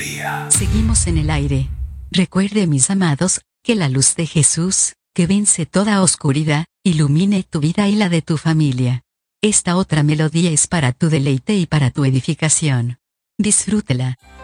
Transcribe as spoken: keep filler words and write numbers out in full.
día. Seguimos en el aire. Recuerde, mis amados, que la luz de Jesús, que vence toda oscuridad, ilumine tu vida y la de tu familia. Esta otra melodía es para tu deleite y para tu edificación. Disfrútela.